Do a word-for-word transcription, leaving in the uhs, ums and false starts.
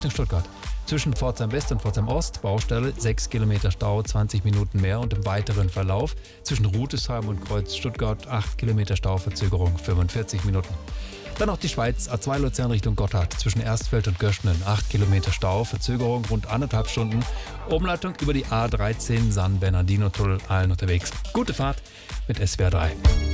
Richtung Stuttgart. Zwischen Pforzheim West und Pforzheim Ost, Baustelle, sechs Kilometer Stau, zwanzig Minuten mehr und im weiteren Verlauf zwischen Rutesheim und Kreuz Stuttgart, acht Kilometer Stauverzögerung, fünfundvierzig Minuten. Dann noch die Schweiz, A zwei Luzern Richtung Gotthard, zwischen Erstfeld und Göschnen, acht Kilometer Stau, Verzögerung rund anderthalb Stunden. Umleitung über die A dreizehn San Bernardino Tunnel, allen unterwegs. Gute Fahrt mit S W R drei.